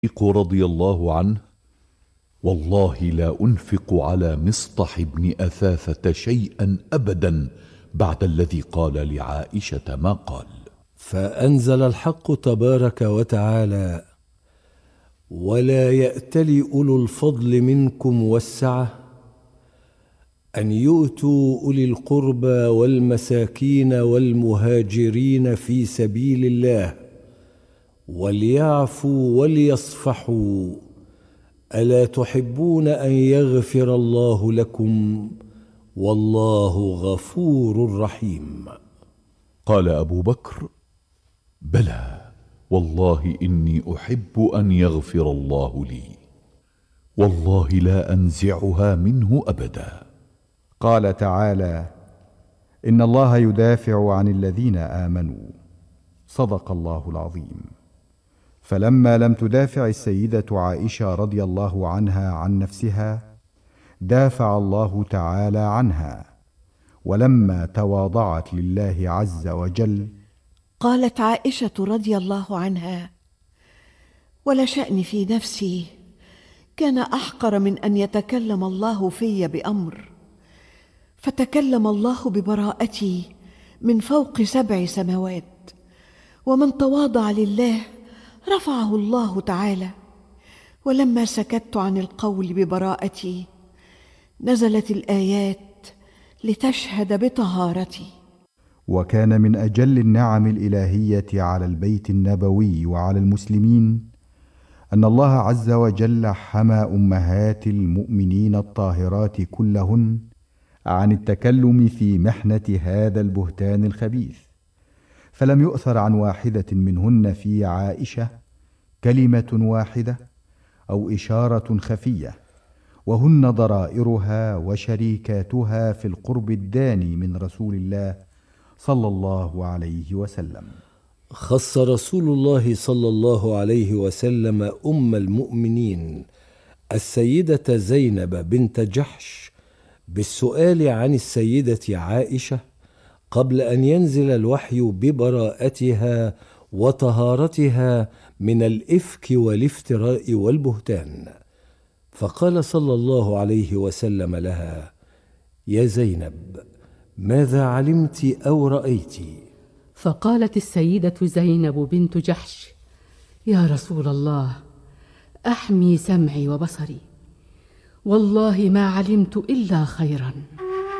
رضي الله عنه: والله لا أنفق على مصطح بن أثاثة شيئا أبدا بعد الذي قال لعائشة ما قال. فأنزل الحق تبارك وتعالى: ولا يأتل أولو الفضل منكم والسعة أن يؤتوا أولي القربى والمساكين والمهاجرين في سبيل الله وليعفوا وليصفحوا ألا تحبون أن يغفر الله لكم والله غفور رحيم. قال أبو بكر: بلى والله إني أحب أن يغفر الله لي، والله لا أنزعها منه أبدا. قال تعالى: إن الله يدافع عن الذين آمنوا. صدق الله العظيم. فلما لم تدافع السيدة عائشة رضي الله عنها عن نفسها دافع الله تعالى عنها، ولما تواضعت لله عز وجل قالت عائشة رضي الله عنها: ولشأني في نفسي كان أحقر من أن يتكلم الله في بأمر، فتكلم الله ببراءتي من فوق 7 سماوات، ومن تواضع لله رفعه الله تعالى. ولما سكت عن القول ببراءتي نزلت الآيات لتشهد بطهارتي. وكان من أجل النعم الإلهية على البيت النبوي وعلى المسلمين أن الله عز وجل حمى أمهات المؤمنين الطاهرات كلهن عن التكلم في محنة هذا البهتان الخبيث، فلم يؤثر عن واحدة منهن في عائشة كلمة واحدة أو إشارة خفية، وهن ضرائرها وشريكاتها في القرب الداني من رسول الله صلى الله عليه وسلم. خص رسول الله صلى الله عليه وسلم أم المؤمنين السيدة زينب بنت جحش بالسؤال عن السيدة عائشة قبل أن ينزل الوحي ببراءتها وطهارتها من الإفك والافتراء والبهتان، فقال صلى الله عليه وسلم لها: يا زينب، ماذا علمت أو رأيت؟ فقالت السيدة زينب بنت جحش: يا رسول الله، أحمي سمعي وبصري، والله ما علمت إلا خيرا.